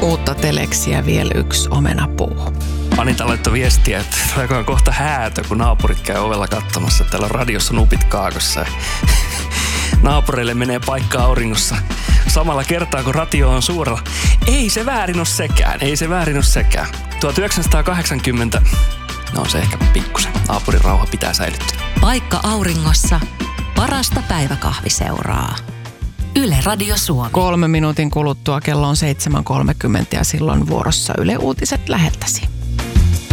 Uutta teleksiä vielä yksi omenapuu. Anita laittoi viestiä, että on kohta häätö, kun naapurit käy ovella katsomassa. Täällä on radiossa nupit kaakossa. Naapureille menee paikka auringossa samalla kertaa, kun ratio on suurella. Ei se väärin ole sekään. 1980, no se ehkä pikkusen. Naapurin rauha pitää säilyttää. Paikka auringossa. Parasta päiväkahviseuraa. Yle Radio Suomi. 3 minuutin kuluttua kello on 7.30 ja silloin vuorossa Yle Uutiset läheltäsi.